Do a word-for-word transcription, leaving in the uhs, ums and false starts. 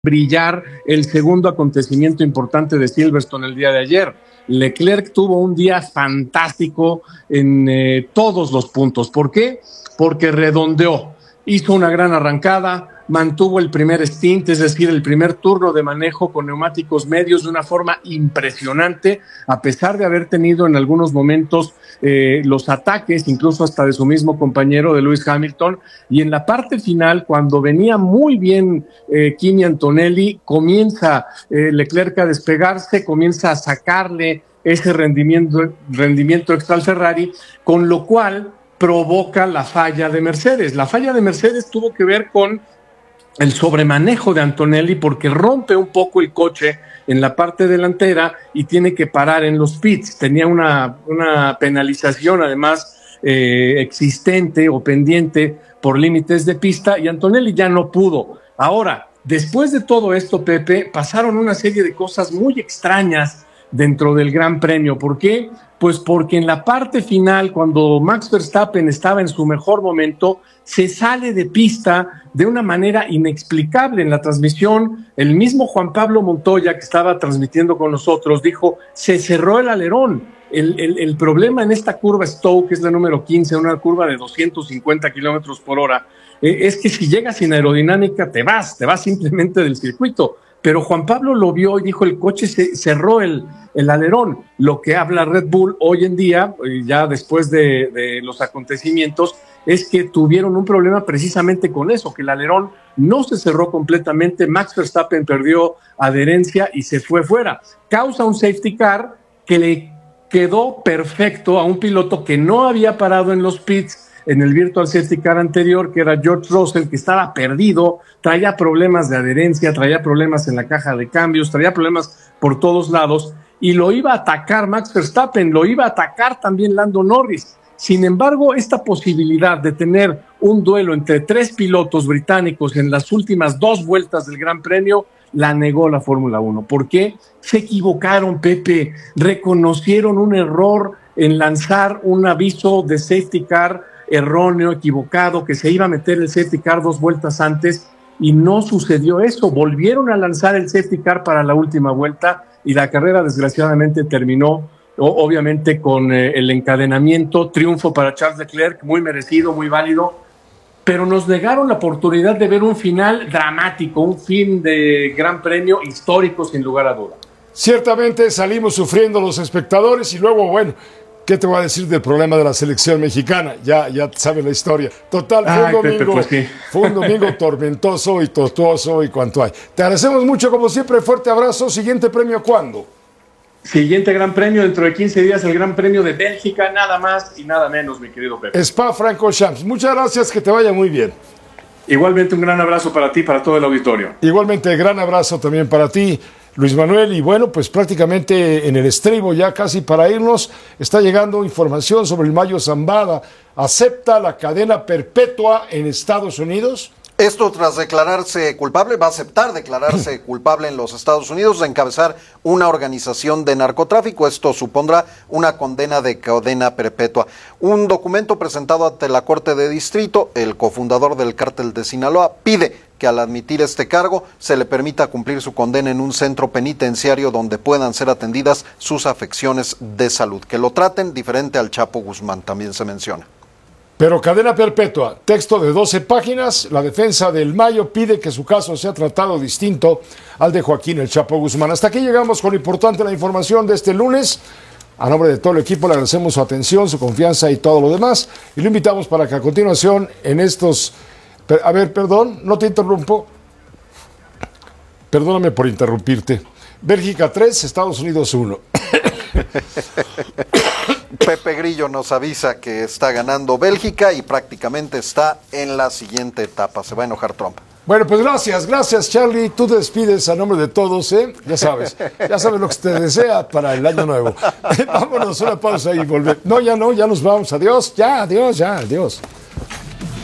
brillar el segundo acontecimiento importante de Silverstone el día de ayer. Leclerc tuvo un día fantástico en eh, todos los puntos. ¿Por qué? Porque redondeó, hizo una gran arrancada, mantuvo el primer stint, es decir, el primer turno de manejo con neumáticos medios de una forma impresionante, a pesar de haber tenido en algunos momentos eh, los ataques, incluso hasta de su mismo compañero de Lewis Hamilton, y en la parte final, cuando venía muy bien eh, Kimi Antonelli, comienza eh, Leclerc a despegarse, comienza a sacarle ese rendimiento, rendimiento extra al Ferrari, con lo cual provoca la falla de Mercedes. La falla de Mercedes tuvo que ver con el sobremanejo de Antonelli, porque rompe un poco el coche en la parte delantera y tiene que parar en los pits. Tenía una, una penalización además eh, existente o pendiente por límites de pista, y Antonelli ya no pudo. Ahora, después de todo esto, Pepe, pasaron una serie de cosas muy extrañas dentro del Gran Premio. ¿Por qué? Pues porque en la parte final, cuando Max Verstappen estaba en su mejor momento, se sale de pista de una manera inexplicable. En la transmisión, el mismo Juan Pablo Montoya, que estaba transmitiendo con nosotros, dijo, se cerró el alerón. El, el, el problema en esta curva Stowe, que es la número quince, una curva de doscientos cincuenta kilómetros por hora, eh, es que si llegas sin aerodinámica, te vas, te vas simplemente del circuito. Pero Juan Pablo lo vio y dijo, el coche se cerró el, el alerón. Lo que habla Red Bull hoy en día, ya después de, de los acontecimientos, es que tuvieron un problema precisamente con eso, que el alerón no se cerró completamente, Max Verstappen perdió adherencia y se fue fuera. Causa un safety car que le quedó perfecto a un piloto que no había parado en los pits en el virtual safety car anterior, que era George Russell, que estaba perdido, traía problemas de adherencia, traía problemas en la caja de cambios, traía problemas por todos lados, y lo iba a atacar Max Verstappen, lo iba a atacar también Lando Norris. Sin embargo, esta posibilidad de tener un duelo entre tres pilotos británicos en las últimas dos vueltas del Gran Premio la negó la Fórmula uno. ¿Por qué? Se equivocaron, Pepe, reconocieron un error en lanzar un aviso de safety car erróneo, equivocado, que se iba a meter el safety car dos vueltas antes, y no sucedió eso. Volvieron a lanzar el safety car para la última vuelta y la carrera desgraciadamente terminó obviamente con eh, el encadenamiento, triunfo para Charles Leclerc, muy merecido, muy válido, pero nos negaron la oportunidad de ver un final dramático, un fin de Gran Premio histórico sin lugar a duda. Ciertamente salimos sufriendo los espectadores y luego, bueno, ¿qué te voy a decir del problema de la selección mexicana? Ya, ya sabes la historia. Total, fue Ay, un domingo, Pepe, pues sí. fue un domingo tormentoso y tortuoso y cuanto hay. Te agradecemos mucho, como siempre, fuerte abrazo. Siguiente premio, ¿cuándo? Siguiente Gran Premio, dentro de quince días, el Gran Premio de Bélgica, nada más y nada menos, mi querido Pepe. Spa-Francorchamps. Muchas gracias, que te vaya muy bien. Igualmente un gran abrazo para ti y para todo el auditorio. Igualmente, gran abrazo también para ti, Luis Manuel. Y bueno, pues prácticamente en el estribo, ya casi para irnos, está llegando información sobre el Mayo Zambada. ¿Acepta la cadena perpetua en Estados Unidos? Esto tras declararse culpable, va a aceptar declararse culpable en los Estados Unidos de encabezar una organización de narcotráfico. Esto supondrá una condena de cadena perpetua. Un documento presentado ante la Corte de Distrito, el cofundador del cártel de Sinaloa pide que al admitir este cargo se le permita cumplir su condena en un centro penitenciario donde puedan ser atendidas sus afecciones de salud. Que lo traten diferente al Chapo Guzmán, también se menciona. Pero cadena perpetua, texto de doce páginas, la defensa del Mayo pide que su caso sea tratado distinto al de Joaquín El Chapo Guzmán. Hasta aquí llegamos con lo importante, la información de este lunes. A nombre de todo el equipo le agradecemos su atención, su confianza y todo lo demás. Y lo invitamos para que a continuación en estos... A ver, perdón, no te interrumpo. Perdóname por interrumpirte. Bélgica tres, Estados Unidos uno. Pepe Grillo nos avisa que está ganando Bélgica y prácticamente está en la siguiente etapa. Se va a enojar Trump. Bueno, pues gracias, gracias Charlie. Tú te despides a nombre de todos, ¿eh? Ya sabes, ya sabes lo que te desea para el año nuevo. Vámonos, una pausa y volver. No, ya no, ya nos vamos. Adiós, ya, adiós, ya, adiós.